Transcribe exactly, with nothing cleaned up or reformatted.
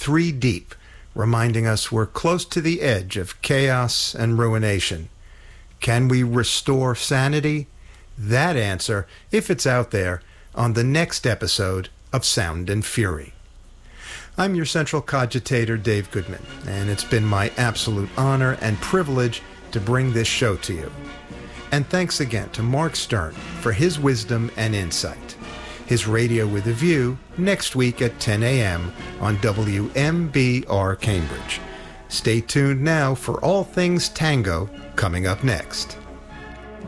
three deep, reminding us we're close to the edge of chaos and ruination. Can we restore sanity? That answer, if it's out there, on the next episode of Sound and Fury. I'm your central cogitator, Dave Goodman, and it's been my absolute honor and privilege to bring this show to you. And thanks again to Mark Stern for his wisdom and insight. His Radio with a View next week at ten a.m. on W M B R Cambridge. Stay tuned now for all things tango coming up next.